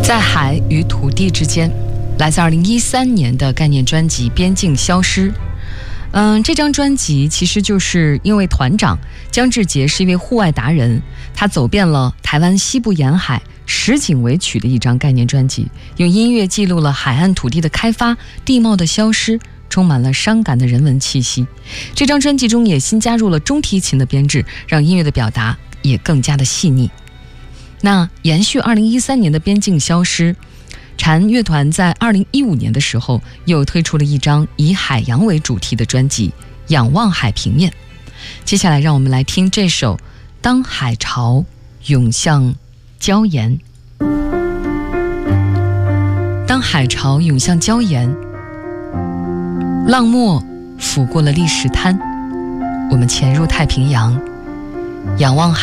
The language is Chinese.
在海与土地之间，来自2013年的概念专辑《边境消失》。这张专辑其实就是因为团长姜志杰是一位户外达人，他走遍了台湾西部沿海，实景为曲的一张概念专辑，用音乐记录了海岸土地的开发、地貌的消失，充满了伤感的人文气息。这张专辑中也新加入了中提琴的编制，让音乐的表达也更加的细腻。那延续2013年的边境消失，禅乐团在2015年的时候又推出了一张以海洋为主题的专辑《仰望海平面》。接下来让我们来听这首《当海潮涌向礁岩》。当海潮涌向礁岩，浪沫拂过了砾石滩，我们潜入太平洋，仰望海